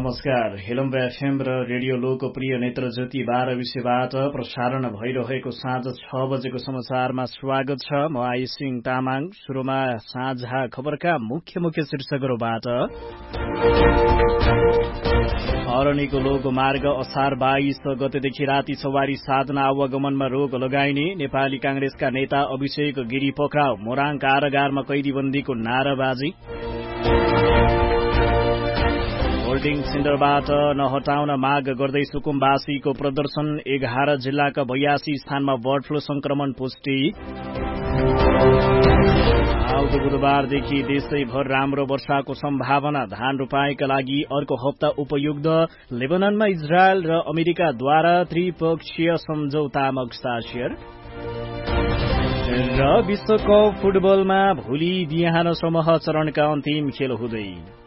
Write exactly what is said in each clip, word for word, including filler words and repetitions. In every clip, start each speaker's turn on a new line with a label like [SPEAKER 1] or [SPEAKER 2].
[SPEAKER 1] नमस्कार। हेलम्बा एफएम र रेडियो लोकप्रिय नेत्र ज्योति बाह्र विषयबाट प्रसारण भइरहेको साँझ छ बजेको समाचारमा स्वागत छ। म आई सिंह तामाङ। सुरुमा साँझा खबरका मुख्य मुख्य शीर्षकहरूबाट। अरनिको लोक मार्ग असार बाइस गतेदेखि राति सवारी साधन आवागमनमा रोक लगाइने। नेपाली कांग्रेसका नेता अभिषेक गिरी पक्राउ। मोराङ कारागारमा कैदीबन्दीको नाराबाजी। होल्डिङ सेन्टरबाट नहटाउन माग गर्दै सुकुम्बासीको प्रदर्शन। एघार जिल्लाका बयासी स्थानमा बर्ड फ्लू संक्रमण पुष्टि। आउँदो बुधबारदेखि देशैभर राम्रो वर्षाको सम्भावना। धान रोपाईका लागि अर्को हप्ता उपयुक्त। लेबननमा इजरायल र अमेरिकाद्वारा त्रिपक्षीय सम्झौतामा हस्ताक्षर। र विश्वकप फुटबलमा भोलि बिहान समूह चरणका अन्तिम खेल हुँदै।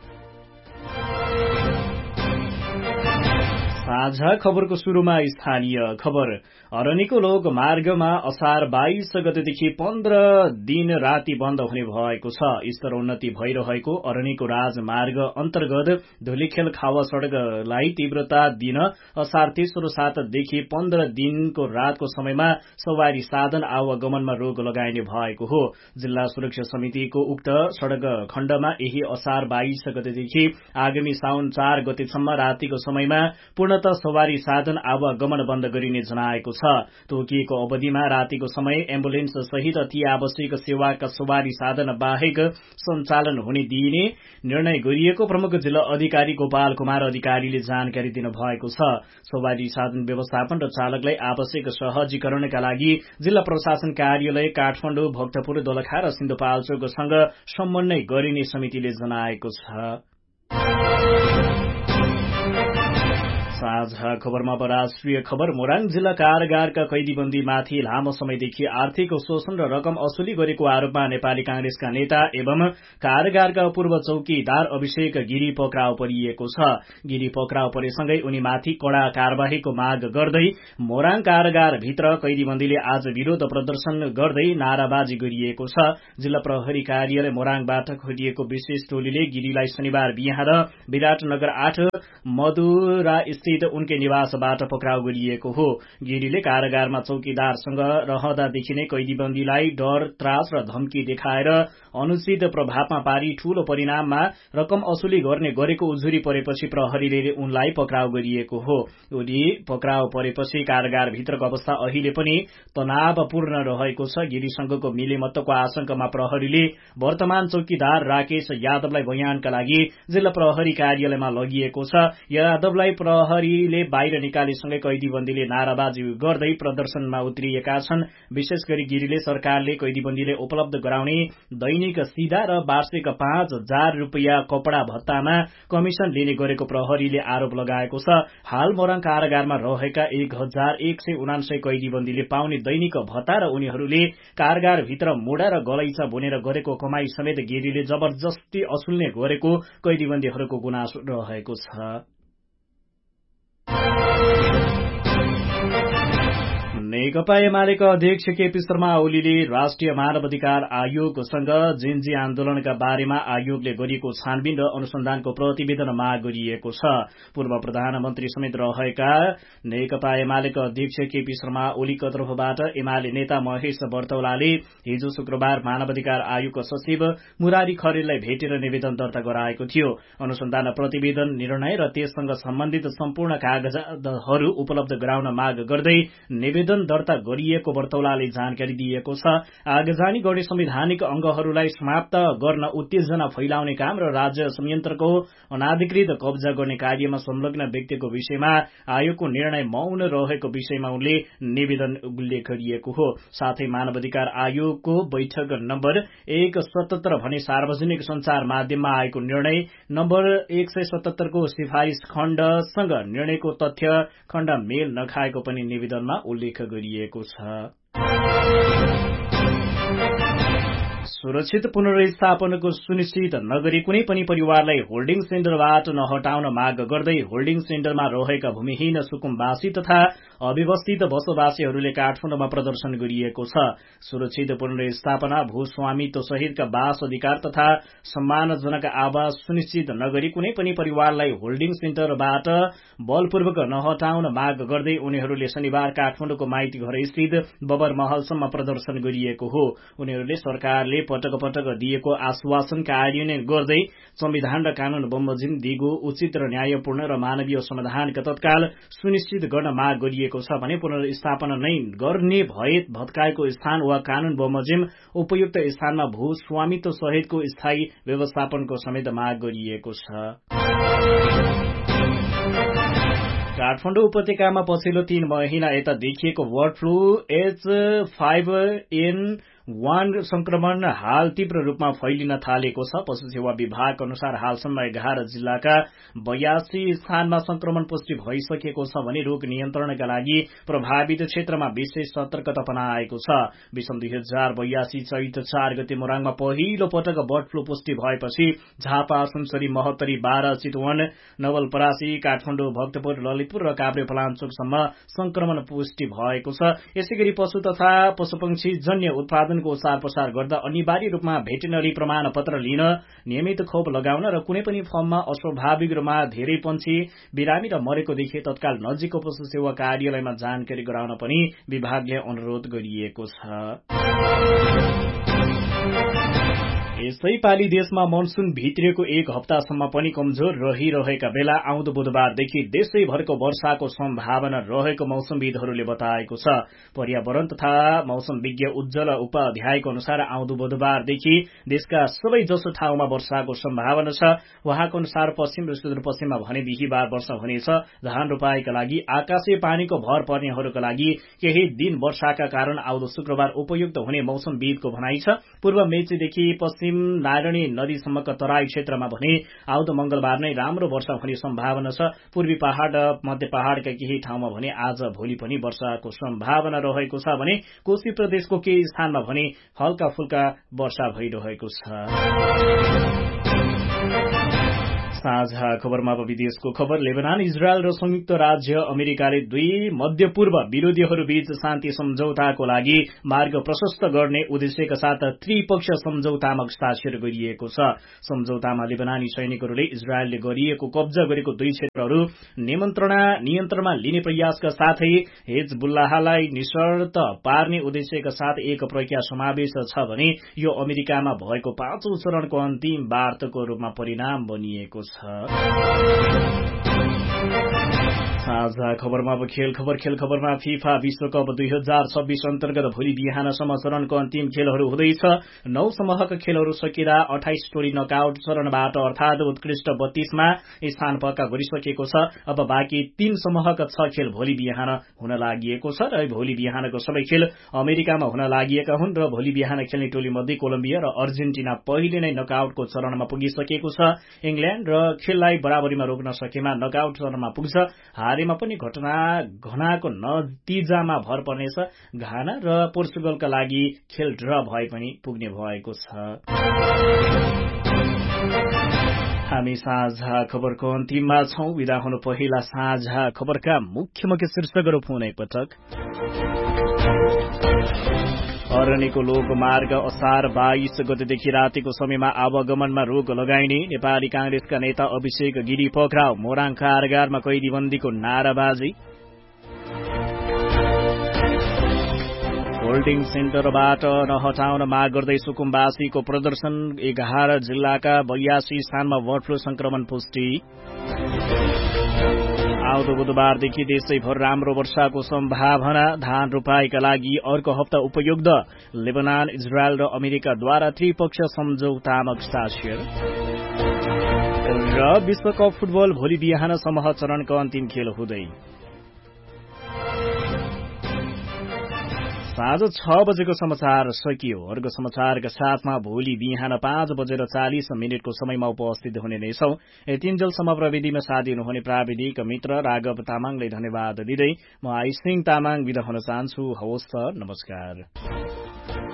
[SPEAKER 1] साझा खबरको शुरूमा स्थानीय खबर। अरनिको लोक मार्गमा असार बाइस गतेदेखि पन्ध्र दिन राति बन्द हुने भएको छ। स्तरोन्नति भइरहेको अरनिको राजमार्ग अन्तर्गत धुलीखेल खावा सड़कलाई तीव्रता दिन असार तेस्रो सातदेखि पन्ध्र दिनको रातको समयमा सवारी साधन आवागमनमा रोक लगाइने भएको हो। जिल्ला सुरक्षा समितिको उक्त सड़क खण्डमा यही असार बाइस गतेदेखि आगामी साउन चार गतेसम्म रातिको समयमा पूर्णतः सवारी साधन आवागमन बन्द गरिने जनाएको छ। तोकिएको अवधिमा रातिको समय एम्बुलेन्स सहित अति आवश्यक सेवाका सवारी साधन बाहेक सञ्चालन हुने दिइने निर्णय गरिएको प्रमुख जिल्ला अधिकारी गोपाल कुमार अधिकारीले जानकारी दिनुभएको छ। सवारी साधन व्यवस्थापन र चालकलाई आवश्यक सहजीकरणका लागि जिल्ला प्रशासन कार्यालय काठमाडौँ, भक्तपुर, दोलखा र सिन्धुपाल्चोकसँग समन्वय गरिने समितिले जनाएको छ। साझा खबरमा अब राष्ट्रिय खबर। मोराङ जिल्ला कारागारका कैदीबन्दीमाथि लामो समयदेखि आर्थिक शोषण र रकम असुली गरेको आरोपमा नेपाली कांग्रेसका नेता एवं कारागारका पूर्व चौकीदार अभिषेक गिरी पक्राउ परिएको छ। गिरी पक्राउ परेसँगै उनीमाथि कड़ा कार्यवाहीको माग गर्दै मोराङ कारागारभित्र कैदीबन्दीले आज विरोध प्रदर्शन गर्दै नाराबाजी गरिएको छ। जिल्ला प्रहरी कार्यालय मोराङबाट खोलिएको विशेष टोलीले गिरीलाई शनिबार बिहान विराटनगर आठ मधुरा स्थित उनकै निवासबाट पक्राउ गरिएको हो। गिरीले कारागारमा चौकीदारसँग रहँदादेखि नै कैदीबन्दीलाई डर, त्रास र धम्की देखाएर अनुचित प्रभावमा पारी ठूलो परिणाममा रकम असुली गर्ने गरेको उजुरी परेपछि प्रहरीले उनलाई पक्राउ गरिएको हो। उनी पक्राउ परेपछि कारागारभित्रको अवस्था अहिले पनि तनावपूर्ण रहेको छ। गिरीसँगको मिलेमत्तको आशंकामा प्रहरीले वर्तमान चौकीदार राकेश यादवलाई बयानका लागि जिल्ला प्रहरी कार्यालयमा लगिएको छ। यादवलाई प्रहरीले बाहिर निकालेसँगै कैदीबन्दीले नाराबाजी गर्दै प्रदर्शनमा उत्रिएका छन्। विशेष गरी गिरीले सरकारले कैदीबन्दीले उपलब्ध गराउने दैनिक सीधा र वार्षिक पाँच हजार रूपियाँ कपड़ा भत्तामा कमिशन लिने गरेको प्रहरीले आरोप लगाएको छ। हाल मोराङ कारागारमा रहेका एक हजार एक सय उनासय कैदीबन्दीले पाउने दैनिक भत्ता र उनीहरूले कारागारभित्र मुढा र गलैचा बुनेर गरेको कमाई समेत गिरीले जबरजस्ती असुल्ने गरेको कैदीबन्दीहरूको गुनासो रहेको छ। नेकपा एमालेका अध्यक्ष केपी शर्मा ओलीले राष्ट्रिय मानवाधिकार आयोगसँग जेन्जी आन्दोलनका बारेमा आयोगले गरिएको छानबिन र अनुसन्धानको प्रतिवेदन माग गरिएको छ। पूर्व प्रधानमन्त्री समेत रहेका नेकपा एमालेका अध्यक्ष केपी शर्मा ओलीको तर्फबाट एमाले नेता महेश बर्तौलाले हिजो शुक्रबार मानवाधिकार आयोगका सचिव मुरारी खरेललाई भेटेर निवेदन दर्ता गराएको थियो। अनुसन्धान प्रतिवेदन, निर्णय र त्यससँग सम्बन्धित सम्पूर्ण कागजातहरू उपलब्ध गराउन माग गर्दै निवेदन दर्ता गरिएको बर्तौलाले जानकारी दिएको छ। आगजनी गर्ने संवैधानिक अंगहरूलाई समाप्त गर्न उत्तेजना फैलाउने काम र राज्य संयन्त्रको अनाधिकृत कब्जा गर्ने कार्यमा संलग्न व्यक्तिको विषयमा आयोगको निर्णय मौन रहेको विषयमा उनले निवेदन उल्लेख गरिएको हो। साथै मानवाधिकार आयोगको बैठक नम्बर एक सतहत्तर भने सार्वजनिक संचार माध्यममा आएको निर्णय नम्बर एक सय सतहत्तरको सिफारिश खण्डसँग निर्णयको तथ्य खण्ड मेल नखाएको पनि निवेदनमा उल्लेख गरिएको छ। सुरक्षित पुनर्स्थापनको सुनिश्चित नगरी कुनै पनि परिवारलाई होल्डिङ सेन्टरबाट नहटाउन माग गर्दै होल्डिङ सेन्टरमा रहेका भूमिहीन सुकुम्बासी तथा अव्यवस्थित बसोबासीहरूले काठमाडौँमा प्रदर्शन गरिएको छ। सुरक्षित पुनर्स्थापना, भूस्वामित्व सहितका बास अधिकार तथा सम्मानजनक आवास सुनिश्चित नगरी कुनै पनि परिवारलाई होल्डिङ सेन्टरबाट बलपूर्वक नहटाउन माग गर्दै उनीहरूले शनिबार काठमाडौँको माइती घर स्थित बबर महलसम्म प्रदर्शन गरिएको हो। उनीहरूले सरकारले पटक पटक दिएको आश्वासन कार्यान्वयन गर्दै संविधान र कानून बमोजिम दिगो उचित र न्यायपूर्ण र मानवीय समाधानका तत्काल सुनिश्चित गर्न माग गरिएको छ भने पुनर्स्थापना नै गर्ने भए भत्काएको स्थान वा कानून बमोजिम उपयुक्त स्थानमा भू स्वामित्व सहितको स्थायी व्यवस्थापनको समेत माग गरिएको छ। काठमाडौँ उपत्यकामा पछिल्लो तीन महिना यता देखिएको bird flu H five an one संक्रमण हाल तीव्र रूपमा फैलिन थालेको छ। पशु सेवा विभाग अनुसार हालसम्म एघार जिल्लाका बयासी स्थानमा संक्रमण पुष्टि भइसकेको छ भने रोग नियन्त्रणका लागि प्रभावित क्षेत्रमा विशेष सतर्कता अपनाएको छ। विषम दुई हजार बयासी चैत चार गते मोराङमा पहिलो पटक बर्ड फ्लू पुष्टि भएपछि झापा, सुनसरी, महोत्तरी, बारा, चितवन, नवलपरासी, काठमाडौँ, भक्तपुर, ललितपुर र काभ्रेपलाञ्चोकसम्म संक्रमण पुष्टि भएको छ। यसैगरी पशु तथा पशुपक्षी जन्य उत्पादन को ओसार पसार गर्दा अनिवार्य रूपमा भेटेनरी प्रमाण पत्र लिन, नियमित खोप लगाउन र कुनै पनि फर्ममा अस्वाभाविक रूपमा धेरै पंक्षी बिरामी र मरेको देखे तत्काल नजिकको पशु सेवा कार्यालयमा जानकारी गराउन पनि विभागले अनुरोध गरिएको छ। यसै पालि देशमा मनसून भित्रिएको एक हप्तासम्म पनि कमजोर रहिरहेका बेला आउँदो बुधबारदेखि देशैभरको वर्षाको सम्भावना रहेको मौसमविदहरूले बताएको छ। पर्यावरण तथा मौसम विज्ञ उज्जवल उपाध्यायको अनुसार आउँदो बुधबारदेखि देशका सबै जसो ठाउँमा वर्षाको सम्भावना छ। उहाँको अनुसार पश्चिम र सुदूरपश्चिममा भने बिहिबार वर्षा हुनेछ। धान रोपाईका लागि आकाशे पानीको भर पर्नेहरूका लागि केही दिन वर्षाका कारण आउँदो शुक्रबार उपयुक्त हुने मौसमविदको भनाइ छ। पूर्व मेचीदेखि पश्चिम नारायणी नदीसम्मका तराई क्षेत्रमा भने आउँदो मंगलबार नै राम्रो वर्षा हुने सम्भावना छ। पूर्वी पहाड़ र मध्य पहाड़का केही ठाउँमा भने आज भोलि पनि वर्षाको सम्भावना रहेको छ भने कोशी प्रदेशको केही स्थानमा भने हल्का फुल्का वर्षा भइरहेको छ। साझा खबरमा अब विदेशको खबर। लेबनान, इजरायल र संयुक्त राज्य अमेरिकाले दुई मध्यपूर्व विरोधीहरूबीच शान्ति सम्झौताको लागि मार्ग प्रशस्त गर्ने उद्देश्यका साथ त्रिपक्षीय सम्झौतामा हस्ताक्षर गरिएको छ। सम्झौतामा लेबनानी सैनिकहरूले इजरायलले गरिएको कब्जा गरेको दुई क्षेत्रहरू निमन्त्रणा नियन्त्रणमा लिने प्रयासका साथै हिजबुल्लाहलाई निशर्त पार्ने उद्देश्यका साथ एक प्रक्रिया समावेश छ भने यो अमेरिकामा भएको पाँचौं चरणको अन्तिम वार्ताको रूपमा परिणाम बनिएको छ। साझा खबरमा अब खेल खबर। खेल खबरमा फिफा विश्वकप दुई हजार छब्बीस अन्तर्गत भोलि बिहानसम्म चरणको अन्तिम खेलहरू हुँदैछ। नौ समूहका खेलहरू सकिँदा अठाइस टोली नकआउट चरणबाट अर्थात उत्कृष्ट बत्तीसमा स्थान पक्का गरिसकेको छ। अब बाँकी तीन समूहका छ खेल भोलि बिहान हुन लागिएको छ र भोलि बिहानको सबै खेल अमेरिकामा हुन लागिएका हुन् र भोलि बिहान खेल्ने टोलीमध्ये कोलम्बिया र अर्जेन्टिना पहिले नै नकआउटको चरणमा पुगिसकेको छ। इंग्ल्याण्ड र खेललाई बराबरीमा रोक्न सकेमा नकआउट चरणमा पुग्छ। हारेमा पनि घटना घनाको नतिजामा भर पर्नेछ। घाना र पोर्चुगलका लागि खेल ड्र भए पनि पुग्ने भएको छ। हामी साझा खबरको अन्तिममा छौं। विदा हुनु पहिला साझा खबरका मुख्य मुख्य शीर्षकहरू पुनः पटक। अरण्यको लोकमार्ग असार बाइस गतेदेखि रातिको समयमा आवागमनमा रोक लगाइने। नेपाली कांग्रेसका नेता अभिषेक गिरी पक्राउ। मोराङ कारागारमा कैदीबन्दीको नाराबाजी। होल्डिङ सेन्टरबाट नहटाउन माग गर्दै सुकुम्बासीको प्रदर्शन। एघार जिल्लाका बयासी स्थानमा बर्ड फ्लू संक्रमण पुष्टि। आउँदो बुधबारदेखि देशैभर राम्रो वर्षाको सम्भावना। धान रोपाईका लागि अर्को हप्ता उपयुक्त। लेबनान, इजरायल र अमेरिकाद्वारा त्रिपक्षीय सम्झौतामा हस्ताक्षर। र विश्वकप फुटबल भोलि बिहान समूह चरणको अन्तिम खेल हुँदै। साँझ छ बजेको समाचार सकियो। अर्को समाचारका साथमा भोलि बिहान पाँच बजेर चालिस मिनटको समयमा उपस्थित हुने नै छौं। यतिन्जेलसम्म प्रविधिमा साथ दिनुहुने प्राविधिक मित्र राघव तामाङलाई धन्यवाद दिँदै म आइसिङ तामाङ बिदा हुन चाहन्छु। हवस् त, नमस्कार।